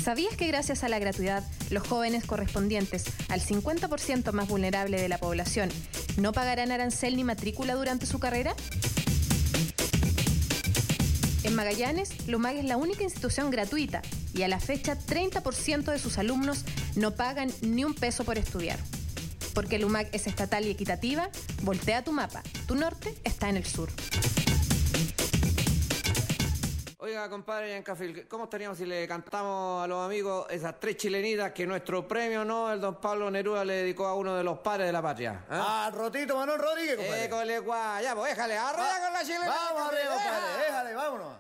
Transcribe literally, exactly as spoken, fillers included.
¿Sabías que gracias a la gratuidad, los jóvenes correspondientes al cincuenta por ciento más vulnerable de la población no pagarán arancel ni matrícula durante su carrera? En Magallanes, LUMAG es la única institución gratuita y a la fecha treinta por ciento de sus alumnos no pagan ni un peso por estudiar. Porque LUMAG es estatal y equitativa, voltea tu mapa. Tu norte está en el sur. Oiga, compadre Yancafil, ¿cómo estaríamos si le cantamos a los amigos esas tres chilenitas que nuestro premio Nobel, don Pablo Neruda, le dedicó a uno de los padres de la patria? ¿Eh? Ah, Rotito Manuel Rodríguez, compadre. École, guay, ya, pues déjale, arrolla con la chilena. Vamos arriba, compadre, déjale, vámonos.